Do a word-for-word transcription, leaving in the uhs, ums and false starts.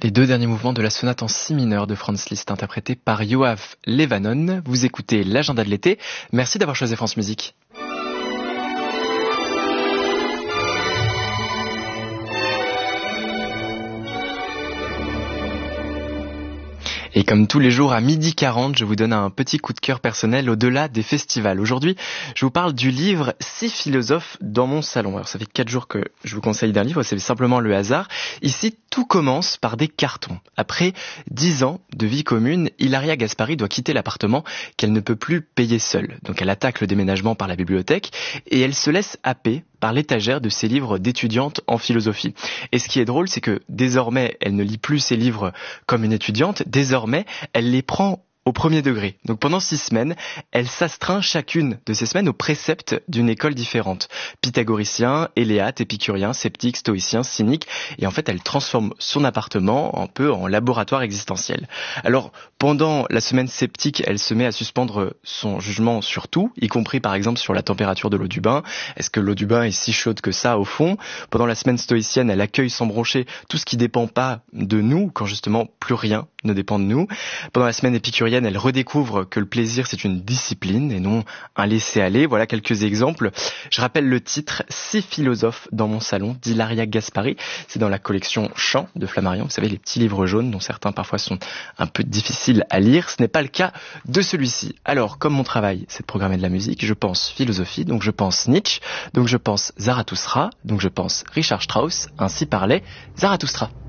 Les deux derniers mouvements de la sonate en si mineur de Franz Liszt, interprété par Yoav Levanon. Vous écoutez l'agenda de l'été. Merci d'avoir choisi France Musique. Et comme tous les jours à midi quarante, je vous donne un petit coup de cœur personnel au-delà des festivals. Aujourd'hui, je vous parle du livre Six philosophes dans mon salon. Alors ça fait quatre jours que je vous conseille d'un livre, c'est simplement le hasard. Ici, tout commence par des cartons. Après dix ans de vie commune, Ilaria Gaspari doit quitter l'appartement qu'elle ne peut plus payer seule. Donc elle attaque le déménagement par la bibliothèque et elle se laisse happer par l'étagère de ses livres d'étudiante en philosophie. Et ce qui est drôle, c'est que désormais, elle ne lit plus ses livres comme une étudiante, désormais, elle les prend au premier degré. Donc pendant six semaines, elle s'astreint chacune de ces semaines aux préceptes d'une école différente. Pythagoricien, éléate, épicurien, sceptique, stoïcien, cynique. Et en fait, elle transforme son appartement un peu en laboratoire existentiel. Alors, pendant la semaine sceptique, elle se met à suspendre son jugement sur tout, y compris par exemple sur la température de l'eau du bain. Est-ce que l'eau du bain est si chaude que ça au fond? Pendant la semaine stoïcienne, elle accueille sans broncher tout ce qui dépend pas de nous, quand justement plus rien ne dépend de nous. Pendant la semaine épicurienne, elle redécouvre que le plaisir c'est une discipline et non un laisser-aller. Voilà quelques exemples. Je rappelle le titre Six philosophes dans mon salon d'Hilaria Gaspari. C'est dans la collection Chants de Flammarion. Vous savez, les petits livres jaunes dont certains parfois sont un peu difficiles à lire. Ce n'est pas le cas de celui-ci. Alors, comme mon travail c'est de programmer de la musique, je pense philosophie, donc je pense Nietzsche, donc je pense Zarathustra, donc je pense Richard Strauss. Ainsi parlait Zarathustra.